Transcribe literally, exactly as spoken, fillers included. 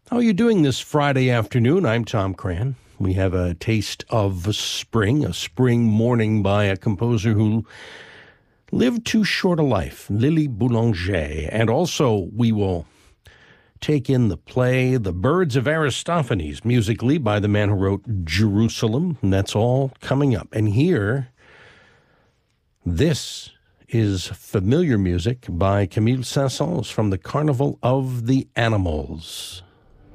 How are you doing this Friday afternoon? I'm Tom Cran. We have a taste of spring, a spring morning by a composer who lived too short a life, Lily Boulanger. And also, we will take in the play The Birds of Aristophanes, musically by the man who wrote Jerusalem. And that's all coming up. And here, this is familiar music by Camille Saint-Saëns from the Carnival of the Animals.